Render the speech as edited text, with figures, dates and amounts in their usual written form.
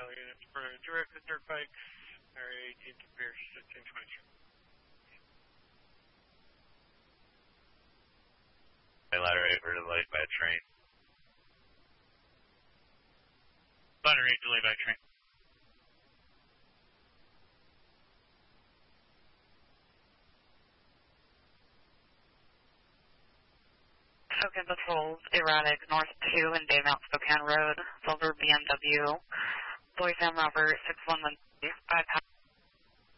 units for direct dirt bike, area 18 to Pierce 1522. Ladder 8, we're delayed by a train. Ladder 8, delayed by train. Spokane patrols erratic north 2 and Bay Mount Spokane Road, Silver BMW, Boy Sam Robert 6113, bypass.